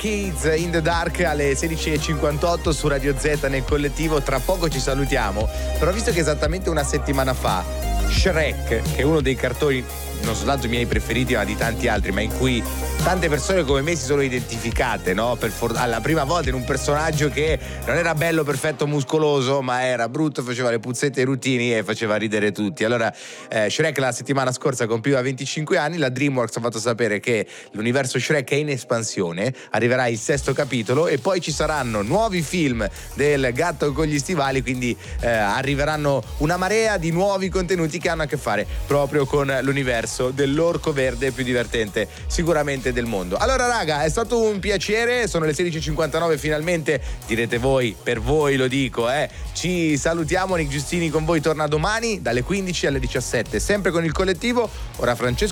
Kids in the Dark alle 16:58 su Radio Z nel collettivo. Tra poco ci salutiamo, però visto che esattamente una settimana fa Shrek, che è uno dei cartoni non soltanto i miei preferiti ma di tanti altri, ma in cui tante persone come me si sono identificate, no? Alla prima volta in un personaggio che non era bello, perfetto, muscoloso, ma era brutto, faceva le puzzette ai rutini e faceva ridere tutti. Allora Shrek la settimana scorsa compiva 25 anni, la DreamWorks ha fatto sapere che l'universo Shrek è in espansione, arriverà il 6º capitolo e poi ci saranno nuovi film del gatto con gli stivali, quindi arriveranno una marea di nuovi contenuti che hanno a che fare proprio con l'universo dell'orco verde più divertente sicuramente del mondo. Allora raga, è stato un piacere, sono le 16:59 finalmente, direte voi, per voi lo dico, ci salutiamo. Nick Giustini con voi torna domani dalle 15 alle 17 sempre con il collettivo. Ora Francesco